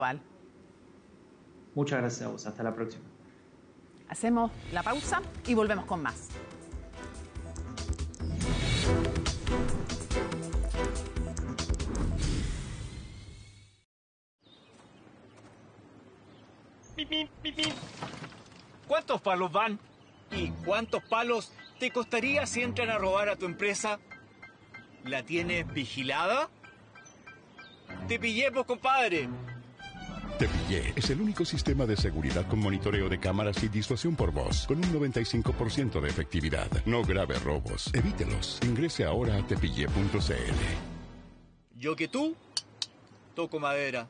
Muchas gracias a vos. Hasta la próxima. Hacemos la pausa y volvemos con más. ¿Cuántos palos van? ¿Y cuántos palos te costaría si entran a robar a tu empresa? ¿La tienes vigilada? ¡Te pillé, pues, compadre! Te Pillé es el único sistema de seguridad con monitoreo de cámaras y disuasión por voz, con un 95% de efectividad. No grave robos. Evítelos. Ingrese ahora a tepillé.cl. Yo que tú, toco madera.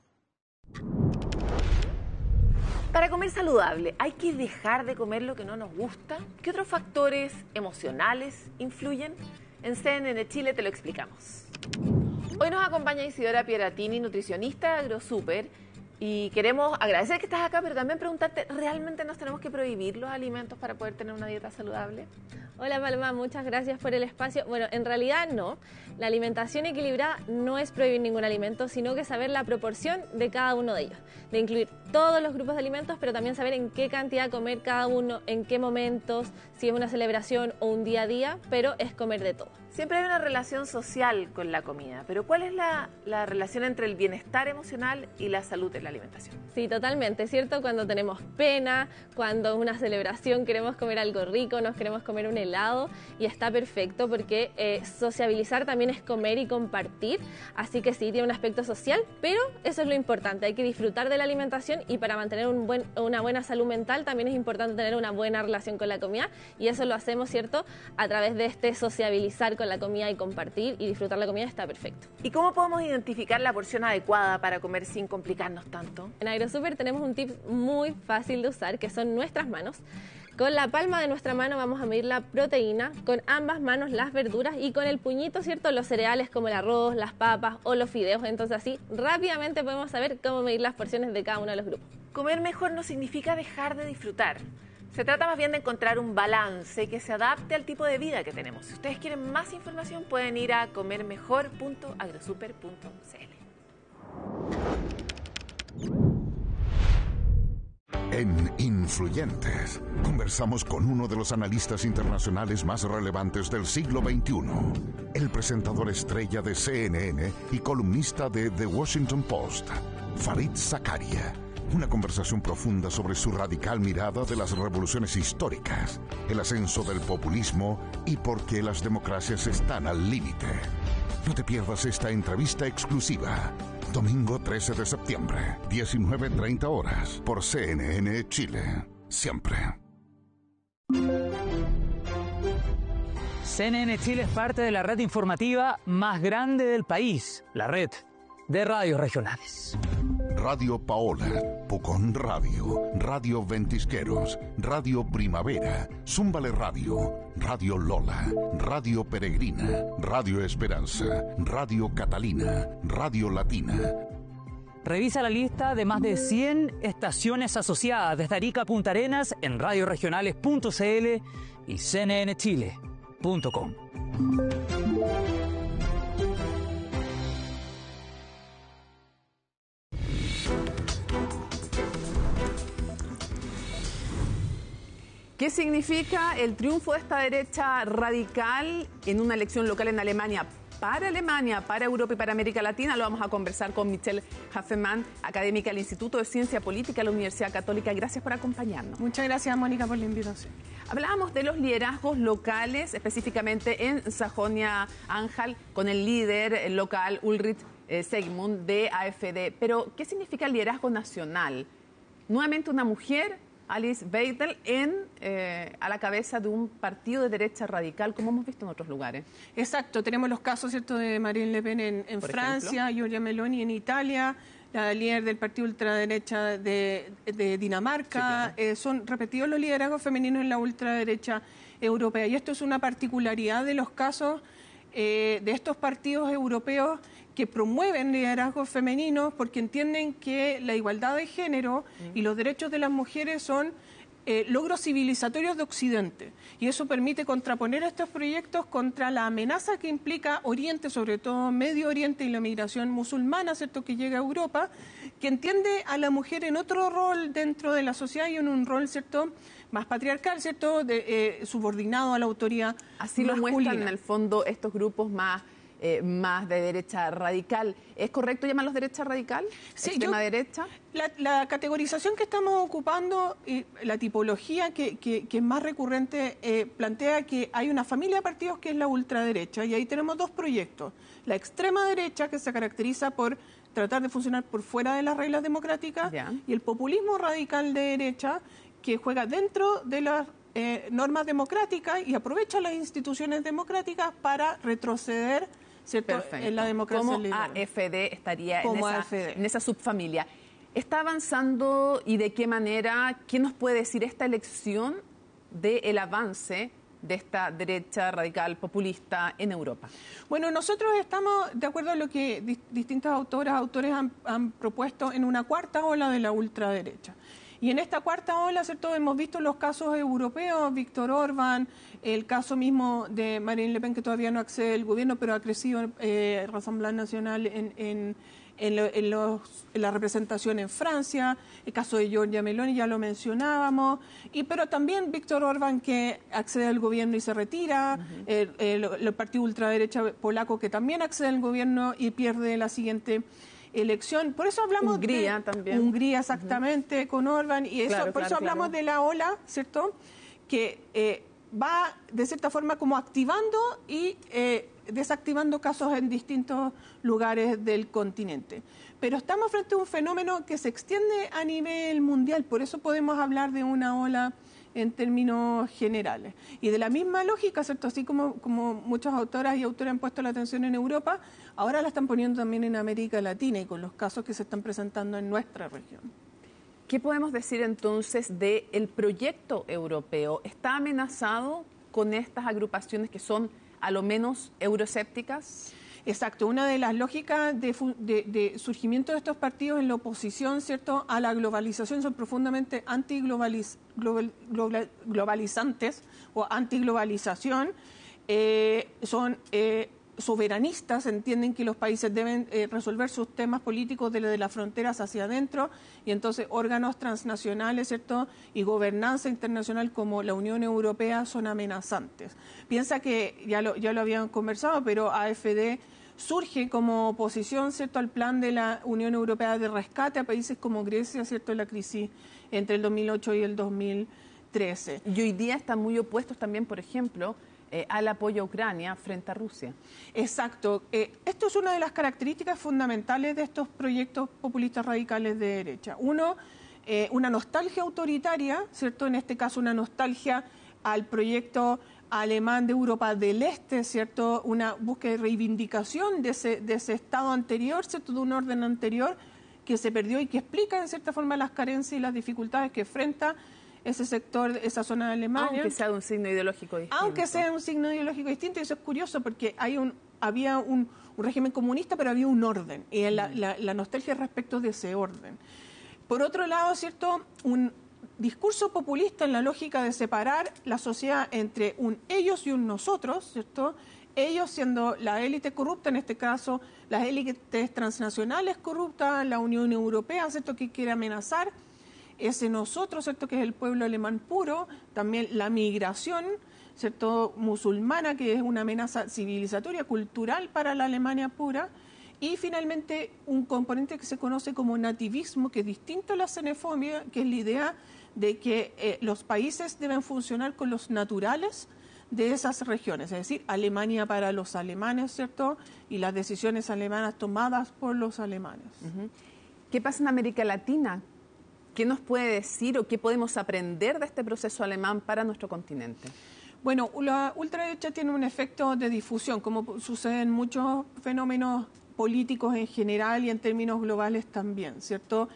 Para comer saludable, ¿hay que dejar de comer lo que no nos gusta? ¿Qué otros factores emocionales influyen? En CNN Chile te lo explicamos. Hoy nos acompaña Isidora Pieratini, nutricionista de AgroSuper, y queremos agradecer que estás acá, pero también preguntarte, ¿realmente nos tenemos que prohibir los alimentos para poder tener una dieta saludable? Hola Paloma, muchas gracias por el espacio. Bueno, en realidad no. La alimentación equilibrada no es prohibir ningún alimento, sino que saber la proporción de cada uno de ellos. De incluir todos los grupos de alimentos, pero también saber en qué cantidad comer cada uno, en qué momentos, si es una celebración o un día a día, pero es comer de todo. Siempre hay una relación social con la comida, pero ¿cuál es la relación entre el bienestar emocional y la salud en la alimentación? Sí, totalmente, ¿cierto? Cuando tenemos pena, cuando es una celebración queremos comer algo rico, nos queremos comer un helado y está perfecto porque sociabilizar también es comer y compartir, así que sí, tiene un aspecto social, pero eso es lo importante, hay que disfrutar de la alimentación y para mantener una buena salud mental también es importante tener una buena relación con la comida y eso lo hacemos, ¿cierto? A través de este sociabilizar con la comida y compartir y disfrutar la comida está perfecto. ¿Y cómo podemos identificar la porción adecuada para comer sin complicarnos tanto? En AgroSuper tenemos un tip muy fácil de usar que son nuestras manos. Con la palma de nuestra mano vamos a medir la proteína, con ambas manos las verduras y con el puñito, ¿cierto?, los cereales como el arroz, las papas o los fideos. Entonces así rápidamente podemos saber cómo medir las porciones de cada uno de los grupos. Comer mejor no significa dejar de disfrutar. Se trata más bien de encontrar un balance que se adapte al tipo de vida que tenemos. Si ustedes quieren más información pueden ir a comermejor.agrosuper.cl. En Influyentes, conversamos con uno de los analistas internacionales más relevantes del siglo XXI, el presentador estrella de CNN y columnista de The Washington Post, Fareed Zakaria. Una conversación profunda sobre su radical mirada de las revoluciones históricas, el ascenso del populismo y por qué las democracias están al límite. No te pierdas esta entrevista exclusiva. Domingo 13 de septiembre, 19:30 horas, por CNN Chile. Siempre. CNN Chile es parte de la red informativa más grande del país, la red de radios regionales. Radio Paola, Pucón Radio, Radio Ventisqueros, Radio Primavera, Zúmbale Radio, Radio Lola, Radio Peregrina, Radio Esperanza, Radio Catalina, Radio Latina. Revisa la lista de más de 100 estaciones asociadas desde Arica a Punta Arenas en radioregionales.cl y cnnchile.com. ¿Qué significa el triunfo de esta derecha radical en una elección local en Alemania, para Europa y para América Latina? Lo vamos a conversar con Michelle Hafemann, académica del Instituto de Ciencia Política de la Universidad Católica. Gracias por acompañarnos. Muchas gracias, Mónica, por la invitación. Hablábamos de los liderazgos locales, específicamente en Sajonia-Anhalt, con el líder local Ulrich Segmund de AfD. Pero, ¿qué significa el liderazgo nacional? Nuevamente una mujer, Alice Weidel, a la cabeza de un partido de derecha radical, como hemos visto en otros lugares. Exacto, tenemos los casos, ¿cierto?, de Marine Le Pen en Francia, Giorgia Meloni en Italia, la líder del partido ultraderecha de Dinamarca. Sí, claro. Son repetidos los liderazgos femeninos en la ultraderecha europea. Y esto es una particularidad de los casos de estos partidos europeos que promueven liderazgos femeninos porque entienden que la igualdad de género y los derechos de las mujeres son logros civilizatorios de Occidente. Y eso permite contraponer estos proyectos contra la amenaza que implica Oriente, sobre todo Medio Oriente y la migración musulmana, ¿cierto?, que llega a Europa, que entiende a la mujer en otro rol dentro de la sociedad y en un rol, ¿cierto?, más patriarcal, ¿cierto?, subordinado a la autoridad Así masculina. lo muestran en el fondo estos grupos más de derecha radical. ¿Es correcto llamarlos derecha radical? Sí, ¿Extrema derecha? La categorización que estamos ocupando y la tipología que es más recurrente plantea que hay una familia de partidos que es la ultraderecha y ahí tenemos dos proyectos. La extrema derecha, que se caracteriza por tratar de funcionar por fuera de las reglas democráticas, y el populismo radical de derecha, que juega dentro de las normas democráticas y aprovecha las instituciones democráticas para retroceder, ¿cierto?, en la democracia ¿Cómo liberal. AfD estaría Como en esa subfamilia? ¿Está avanzando y de qué manera? ¿Qué nos puede decir esta elección del avance de esta derecha radical populista en Europa? Bueno, nosotros estamos de acuerdo a lo que distintas autores han propuesto en una cuarta ola de la ultraderecha. Y en esta cuarta ola, ¿cierto?, hemos visto los casos europeos, Víctor Orbán, el caso mismo de Marine Le Pen, que todavía no accede al gobierno, pero ha crecido Rassemblement National en la representación en Francia, el caso de Giorgia Meloni, ya lo mencionábamos, pero también Víctor Orbán, que accede al gobierno y se retira, el partido ultraderecha polaco, que también accede al gobierno y pierde la siguiente elección. Por eso hablamos Hungría también. Hungría, exactamente, con Orbán, y eso, por eso hablamos de la ola, ¿cierto?, que va de cierta forma como activando y desactivando casos en distintos lugares del continente. Pero estamos frente a un fenómeno que se extiende a nivel mundial, por eso podemos hablar de una ola en términos generales. Y de la misma lógica, ¿cierto?, así como muchas autoras y autores han puesto la atención en Europa, ahora la están poniendo también en América Latina y con los casos que se están presentando en nuestra región. ¿Qué podemos decir entonces del proyecto europeo? ¿Está amenazado con estas agrupaciones que son a lo menos euroescépticas? Exacto, una de las lógicas de surgimiento de estos partidos en la oposición, ¿cierto?, a la globalización son profundamente antiglobalizantes o antiglobalización, son soberanistas, entienden que los países deben resolver sus temas políticos desde las fronteras hacia adentro y entonces órganos transnacionales, ¿cierto?, y gobernanza internacional como la Unión Europea son amenazantes. Piensa que, ya lo habían conversado, pero AfD surge como oposición, ¿cierto?, al plan de la Unión Europea de rescate a países como Grecia, ¿cierto?, en la crisis entre el 2008 y el 2013. Y hoy día están muy opuestos también, por ejemplo, al apoyo a Ucrania frente a Rusia. Exacto. Esto es una de las características fundamentales de estos proyectos populistas radicales de derecha. Uno, una nostalgia autoritaria, ¿cierto?, en este caso una nostalgia al proyecto alemán de Europa del Este, ¿cierto?, una búsqueda de reivindicación de ese estado anterior, ¿cierto?, de un orden anterior que se perdió y que explica en cierta forma las carencias y las dificultades que enfrenta ese sector, esa zona de Alemania. Aunque sea de un signo ideológico distinto. Aunque sea un signo ideológico distinto, y eso es curioso porque había un régimen comunista, pero había un orden, y la nostalgia respecto de ese orden. Por otro lado, ¿cierto?, un discurso populista en la lógica de separar la sociedad entre un ellos y un nosotros, ¿cierto?, ellos siendo la élite corrupta, en este caso las élites transnacionales corruptas, la Unión Europea, ¿cierto?, que quiere amenazar ese nosotros, ¿cierto?, que es el pueblo alemán puro, también la migración, ¿cierto?, musulmana, que es una amenaza civilizatoria, cultural para la Alemania pura, y finalmente un componente que se conoce como nativismo, que es distinto a la xenofobia, que es la idea de que los países deben funcionar con los naturales de esas regiones, es decir, Alemania para los alemanes, ¿cierto?, y las decisiones alemanas tomadas por los alemanes. ¿Qué pasa en América Latina? ¿Qué nos puede decir o qué podemos aprender de este proceso alemán para nuestro continente? Bueno, la ultraderecha tiene un efecto de difusión, como sucede en muchos fenómenos políticos en general y en términos globales también, ¿cierto?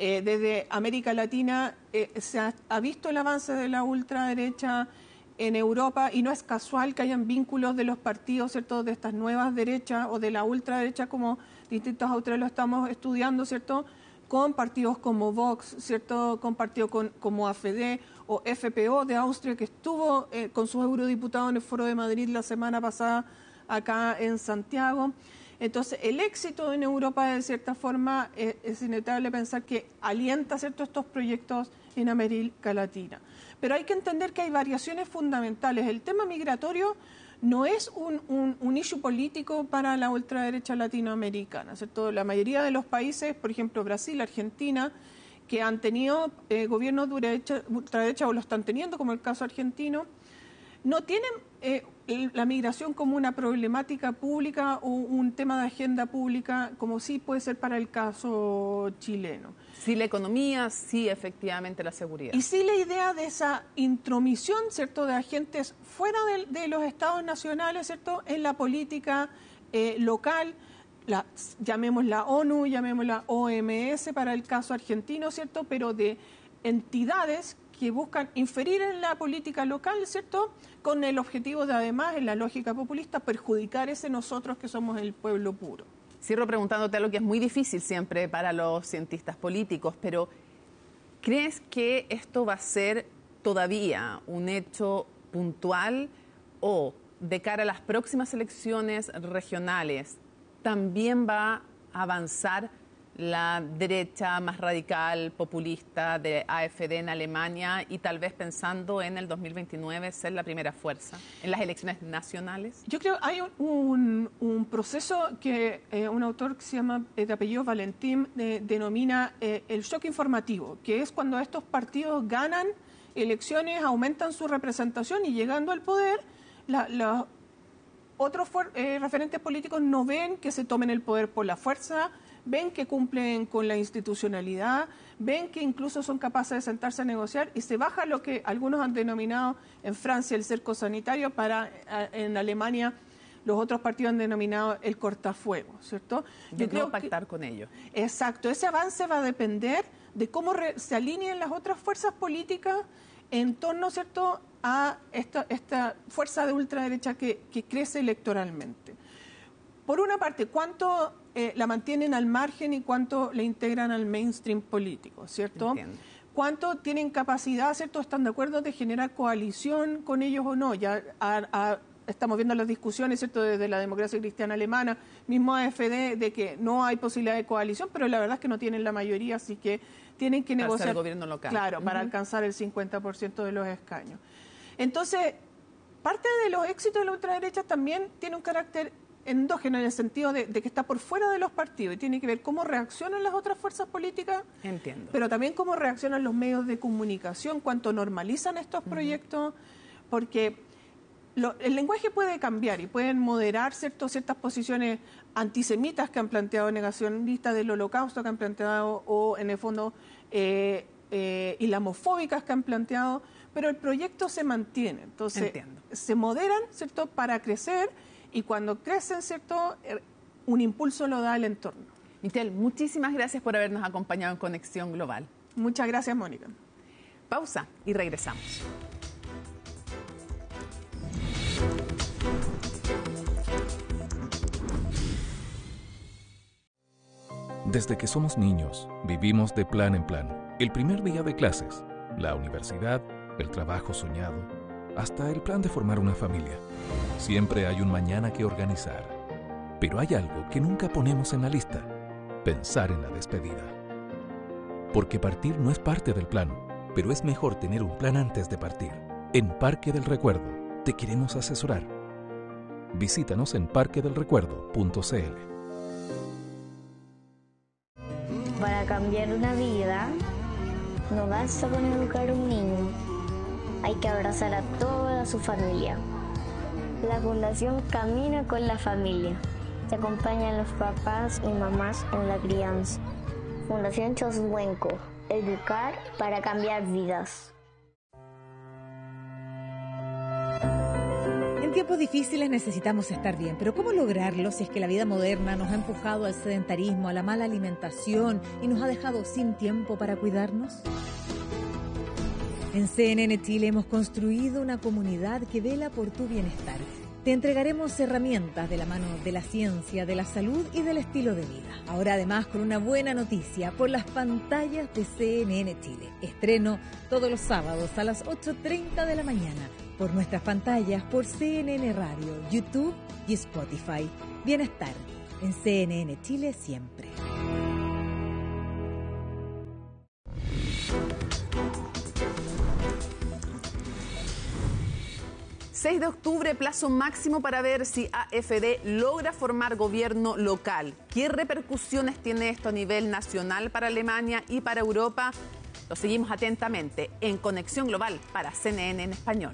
Desde América Latina se ha visto el avance de la ultraderecha en Europa y no es casual que hayan vínculos de los partidos, ¿cierto?, de estas nuevas derechas o de la ultraderecha, como distintos autores lo estamos estudiando, ¿cierto?, con partidos como Vox, ¿cierto?, con partidos como AfD o FPO de Austria, que estuvo con sus eurodiputados en el Foro de Madrid la semana pasada acá en Santiago. Entonces, el éxito en Europa, de cierta forma, es inevitable pensar que alienta, ¿cierto?, estos proyectos en América Latina. Pero hay que entender que hay variaciones fundamentales. El tema migratorio no es un issue político para la ultraderecha latinoamericana, ¿cierto? La mayoría de los países, por ejemplo, Brasil, Argentina, que han tenido gobiernos de ultraderecha o lo están teniendo, como el caso argentino, no tienen la migración como una problemática pública o un tema de agenda pública, como sí puede ser para el caso chileno. Sí, la economía, sí, efectivamente, la seguridad. Y sí, la idea de esa intromisión, ¿cierto?, de agentes fuera de los estados nacionales, ¿cierto?, en la política local, llamémosla ONU, llamémosla OMS para el caso argentino, ¿cierto?, pero de entidades que buscan inferir en la política local, ¿cierto?, con el objetivo de, además, en la lógica populista, perjudicar ese nosotros que somos el pueblo puro. Cierro preguntándote algo que es muy difícil siempre para los cientistas políticos, pero ¿crees que esto va a ser todavía un hecho puntual o de cara a las próximas elecciones regionales también va a avanzar la derecha más radical, populista de AfD en Alemania y tal vez pensando en el 2029 ser la primera fuerza en las elecciones nacionales? Yo creo que hay un proceso que un autor que se llama, de apellido Valentín, denomina el shock informativo, que es cuando estos partidos ganan elecciones, aumentan su representación y llegando al poder, los otros referentes políticos no ven que se tomen el poder por la fuerza, ven que cumplen con la institucionalidad, ven que incluso son capaces de sentarse a negociar y se baja lo que algunos han denominado en Francia el cerco sanitario, en Alemania los otros partidos han denominado el cortafuego, ¿cierto? Yo creo pactar con ellos. Exacto, ese avance va a depender de cómo se alineen las otras fuerzas políticas en torno, ¿cierto?, a esta fuerza de ultraderecha que crece electoralmente. Por una parte, ¿cuánto la mantienen al margen y cuánto la integran al mainstream político, ¿cierto? Entiendo. ¿Cuánto tienen capacidad, ¿cierto?, están de acuerdo de generar coalición con ellos o no? Ya estamos viendo las discusiones, ¿cierto?, desde la democracia cristiana alemana, mismo AfD, de que no hay posibilidad de coalición, pero la verdad es que no tienen la mayoría, así que tienen que negociar. Para el gobierno local. Claro, para alcanzar el 50% de los escaños. Entonces, parte de los éxitos de la ultraderecha también tiene un carácter endógeno en el sentido de que está por fuera de los partidos y tiene que ver cómo reaccionan las otras fuerzas políticas. Entiendo. Pero también cómo reaccionan los medios de comunicación, cuánto normalizan estos proyectos, porque el lenguaje puede cambiar y pueden moderar ciertas posiciones antisemitas que han planteado, negacionistas del holocausto que han planteado, o en el fondo islamofóbicas que han planteado, pero el proyecto se mantiene. Entonces, entiendo, se moderan, ¿cierto?, para crecer, y cuando crecen, ¿cierto?, un impulso lo da el entorno. Michelle, muchísimas gracias por habernos acompañado en Conexión Global. Muchas gracias, Mónica. Pausa y regresamos. Desde que somos niños, vivimos de plan en plan. El primer día de clases, la universidad, el trabajo soñado, hasta el plan de formar una familia. Siempre hay un mañana que organizar. Pero hay algo que nunca ponemos en la lista: pensar en la despedida. Porque partir no es parte del plan, pero es mejor tener un plan antes de partir. En Parque del Recuerdo te queremos asesorar. Visítanos en parquedelrecuerdo.cl. Para cambiar una vida, no basta con educar a un niño, hay que abrazar a toda su familia. La Fundación Camina con la Familia. Se acompañan los papás y mamás en la crianza. Fundación Choswenco. Educar para cambiar vidas. En tiempos difíciles necesitamos estar bien, pero ¿cómo lograrlo si es que la vida moderna nos ha empujado al sedentarismo, a la mala alimentación y nos ha dejado sin tiempo para cuidarnos? En CNN Chile hemos construido una comunidad que vela por tu bienestar. Te entregaremos herramientas de la mano de la ciencia, de la salud y del estilo de vida. Ahora además con una buena noticia por las pantallas de CNN Chile. Estreno todos los sábados a las 8:30 de la mañana por nuestras pantallas, por CNN Radio, YouTube y Spotify. Bienestar En CNN Chile siempre. ...6 de octubre, plazo máximo para ver si AfD logra formar gobierno local. ¿Qué repercusiones tiene esto a nivel nacional para Alemania y para Europa? Lo seguimos atentamente en Conexión Global para CNN en español.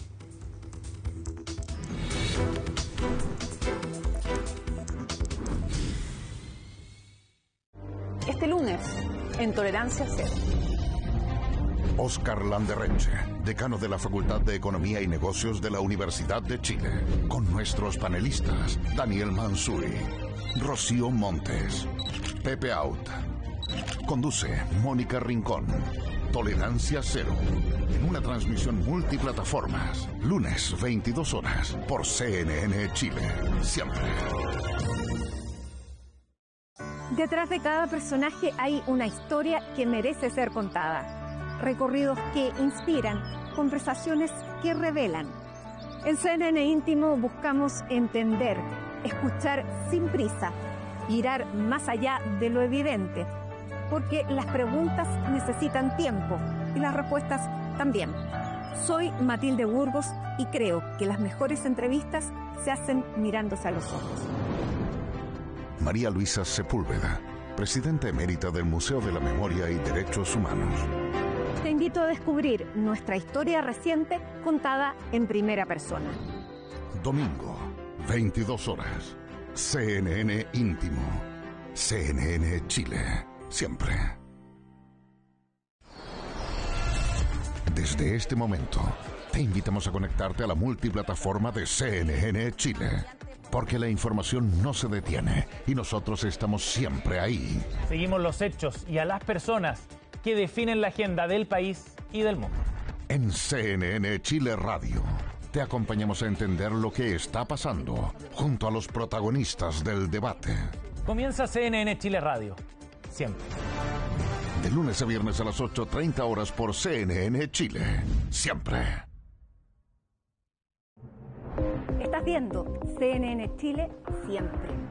Este lunes, en Tolerancia Cero. Oscar Landerreche, decano de la Facultad de Economía y Negocios de la Universidad de Chile, con nuestros panelistas Daniel Manzuri, Rocío Montes, Pepe Out. Conduce Mónica Rincón. Tolerancia Cero, en una transmisión multiplataformas, lunes 22 horas por CNN Chile, siempre. Detrás de cada personaje hay una historia que merece ser contada. Recorridos que inspiran, conversaciones que revelan. En CNN Íntimo buscamos entender, escuchar sin prisa, mirar más allá de lo evidente, porque las preguntas necesitan tiempo y las respuestas también. Soy Matilde Burgos y creo que las mejores entrevistas se hacen mirándose a los ojos. María Luisa Sepúlveda, presidenta emérita del Museo de la Memoria y Derechos Humanos. Te invito a descubrir nuestra historia reciente contada en primera persona. Domingo, 22 horas. CNN Íntimo. CNN Chile. Siempre. Desde este momento, te invitamos a conectarte a la multiplataforma de CNN Chile. Porque la información no se detiene y nosotros estamos siempre ahí. Seguimos los hechos y a las personas que definen la agenda del país y del mundo. En CNN Chile Radio, te acompañamos a entender lo que está pasando junto a los protagonistas del debate. Comienza CNN Chile Radio, siempre. De lunes a viernes a las 8:30 horas por CNN Chile, siempre. Estás viendo CNN Chile siempre.